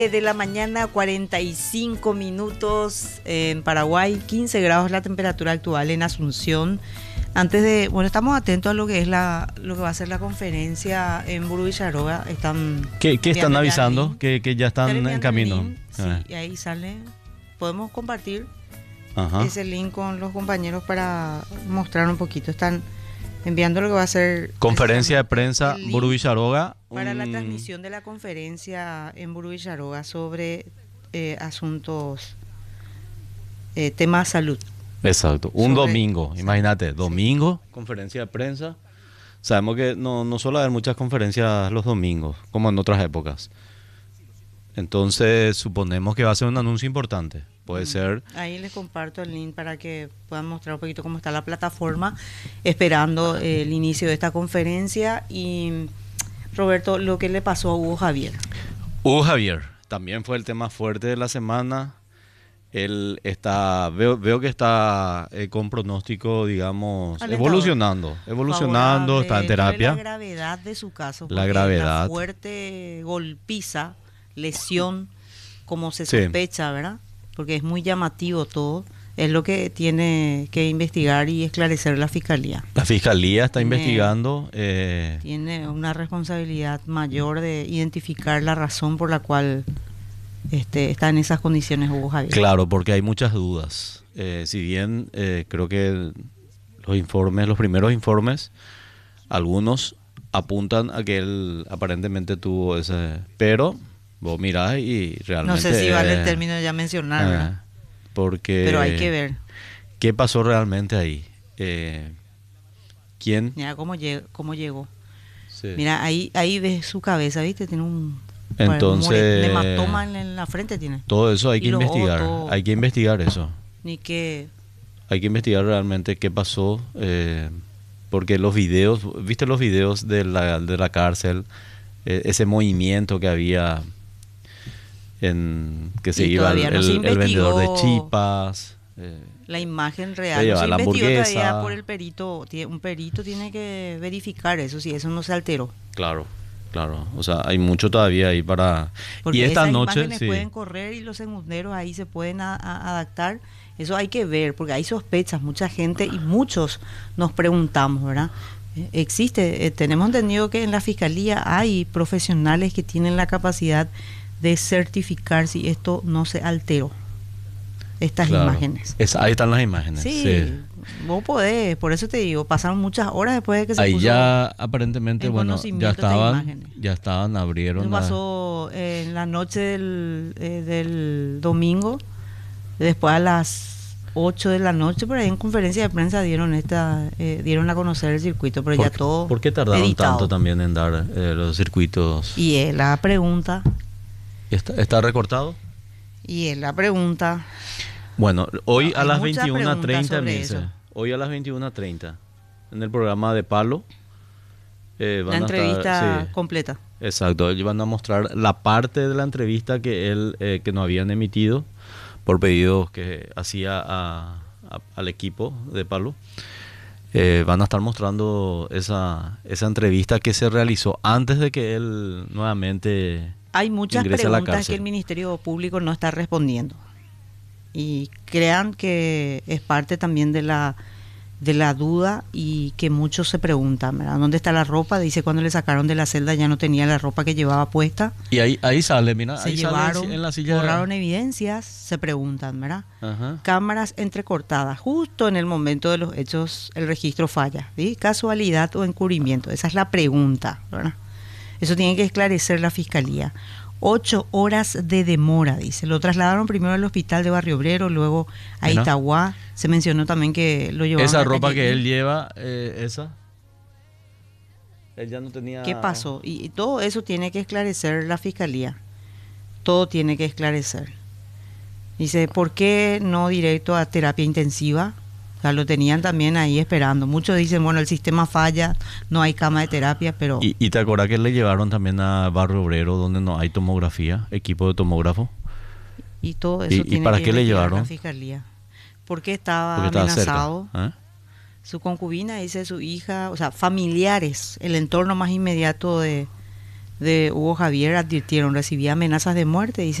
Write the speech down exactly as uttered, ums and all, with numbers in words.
De la mañana, cuarenta y cinco minutos en Paraguay, quince grados la temperatura actual en Asunción. Antes de, bueno, estamos atentos a lo que es la, lo que va a ser la conferencia en Buru Villaroga. Están ¿Qué, qué están avisando? Link, que, que ya están en camino. Link, sí, ah. y ahí sale. Podemos compartir Ajá. ese link con los compañeros para mostrar un poquito. Están enviando lo que va a ser Conferencia de prensa Buru Villaroga. Para un... la transmisión de la conferencia en Buru Villaroga sobre eh, asuntos, eh, temas salud. Exacto, un sobre, domingo, imagínate, domingo, sí. Conferencia de prensa. Sabemos que no, no suele haber muchas conferencias los domingos, como en otras épocas. Entonces, suponemos que va a ser un anuncio importante. Puede mm. ser... Ahí les comparto el link para que puedan mostrar un poquito cómo está la plataforma, esperando eh, el inicio de esta conferencia. Y, Roberto, lo que le pasó a Hugo Javier. Hugo Javier, también fue el tema fuerte de la semana. Él está, veo, veo que está eh, con pronóstico, digamos, Alentador. evolucionando, evolucionando, Favorable, está en terapia. La gravedad de su caso, la gravedad, la fuerte golpiza, lesión, como se sospecha, sí. ¿verdad? Porque es muy llamativo todo. Es lo que tiene que investigar y esclarecer la fiscalía. La fiscalía está tiene, investigando. Eh, tiene una responsabilidad mayor de identificar la razón por la cual Este, está en esas condiciones Hugo Javier. Claro, porque hay muchas dudas. Eh, si bien eh, creo que los informes, los primeros informes, algunos apuntan a que él aparentemente tuvo ese... Pero vos mirás y realmente... No sé si vale eh, el término ya mencionar, eh, ¿verdad? Porque... Pero hay que ver. ¿Qué pasó realmente ahí? Eh, ¿Quién? Mira cómo, lleg cómo llegó. Sí. Mira, ahí, ahí ves su cabeza, ¿viste? Tiene un... Entonces, hematoma en la frente tiene. Todo eso hay y que investigar. Otros, hay que investigar eso. Ni que... Hay que investigar realmente qué pasó. Eh, porque los videos, ¿viste los videos de la, de la cárcel? Eh, ese movimiento que había en que se y iba el, no se el, el vendedor de chipas. Eh, la imagen real. No se la investigó hamburguesa. Todavía por el perito. Un perito tiene que verificar eso, si eso no se alteró. Claro. Claro, o sea, hay mucho todavía ahí para... Porque y esta esas noche imágenes sí. pueden correr y los segunderos ahí se pueden a, a adaptar. Eso hay que ver, porque hay sospechas, mucha gente y muchos nos preguntamos, ¿verdad? Eh, existe, eh, tenemos entendido que en la fiscalía hay profesionales que tienen la capacidad de certificar si esto no se alteró. Estas claro. imágenes. Es, ahí están las imágenes. Sí, sí, vos podés, por eso te digo, pasaron muchas horas después de que se ahí puso ya aparentemente, bueno, ya estaban, ya estaban, abrieron. Eso pasó eh, en la noche del, eh, del domingo, después a las ocho de la noche, por ahí en conferencia de prensa dieron esta eh, dieron a conocer el circuito, pero ya qué, todo ¿Por qué tardaron editado. tanto también en dar eh, los circuitos? Y es la pregunta. ¿Está, está recortado? Y es la pregunta. Bueno, hoy no, a las veintiuna treinta, hoy a las veintiuna treinta, en el programa de Palo, eh, van la entrevista a estar, sí, completa. Exacto, ellos van a mostrar la parte de la entrevista que él, eh, que nos habían emitido por pedidos que hacía a, a, al equipo de Palo. Eh, van a estar mostrando esa, esa entrevista que se realizó antes de que él nuevamente hay muchas ingrese a la preguntas cárcel. Que el Ministerio Público no está respondiendo. Y crean que es parte también de la de la duda y que muchos se preguntan, ¿verdad? ¿Dónde está la ropa? Dice cuando le sacaron de la celda ya no tenía la ropa que llevaba puesta. Y ahí ahí sale, mira, se ahí llevaron, sale en la silla. Borraron evidencias, se preguntan, ¿verdad? Ajá. Cámaras entrecortadas, justo en el momento de los hechos el registro falla, ¿sí? ¿Casualidad o encubrimiento? Esa es la pregunta, ¿verdad? Eso tiene que esclarecer la fiscalía. Ocho horas de demora, dice. Lo trasladaron primero al hospital de Barrio Obrero, luego a ¿no? Itagua. Se mencionó también que lo llevaron esa a ropa calle. Que él lleva, eh, esa. Él ya no tenía. ¿Qué pasó? Y, y todo eso tiene que esclarecer la fiscalía. Todo tiene que esclarecer. Dice, ¿por qué no directo a terapia intensiva? O sea, lo tenían también ahí esperando. Muchos dicen, bueno, el sistema falla, no hay cama de terapia, pero... ¿Y, y te acuerdas que le llevaron también a Barrio Obrero, donde no hay tomografía, equipo de tomógrafo? Y todo eso ¿Y, tiene ¿y para que qué le llevaron? La fiscalía. Porque estaba Porque estaba amenazado. Cerca. ¿Eh? Su concubina, dice su hija, o sea, familiares, el entorno más inmediato de, de Hugo Javier advirtieron, recibía amenazas de muerte. Dice,